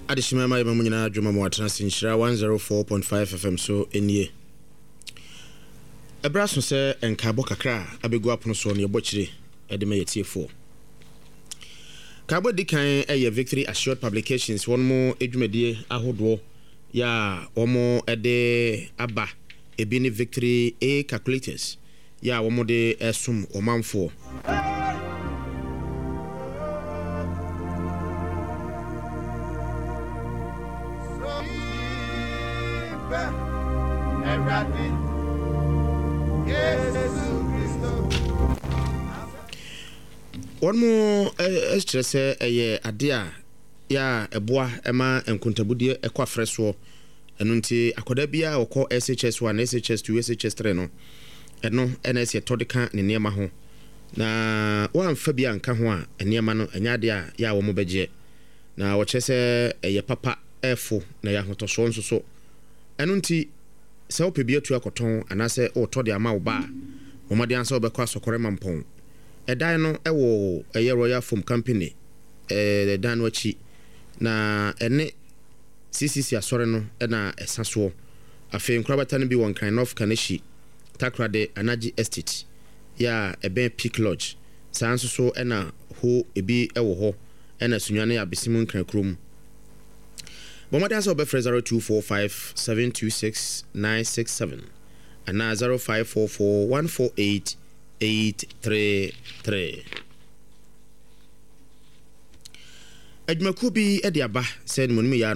adishima mai mamunyina adwuma mu atena sinhyira 104.5 FM so enie ebraso se enkabo kakra abegu apono so ne ebochire edeme yetiefo kabo dikan eye Victory Assured Publications won mo edwumadie ahodo ya omo ede aba ebi ni Victory A calculators ya omo de esum omanfo one more stress eye adea ya eboa ema enkontabudie ekwa freso enu nti akoda bia okọ SHS1 SHS2 SHS3 no eno NS yetodeka ne niema ho na wamfa bia nka ho a niema no anyade a ya wo mobegye na wo chese eye papa efo na ya hotoso nso enu nti se opebia tu akoton anase otode ama wo ba omade ansa obekọ asokore mampon edan no ewo eye Royal Foam Company dan wachi na ene CCC asore no na esaso afi nkrabata no bi won kan of Kaneshi Takrade Anaji Estate ya eben Peak Lodge sanso so na ho ebi ewo ho na sunwane ya besimun kan krom bomade ansa obefre 0245726967 ana 0544148833 Admaku bi ediaba said monimi ya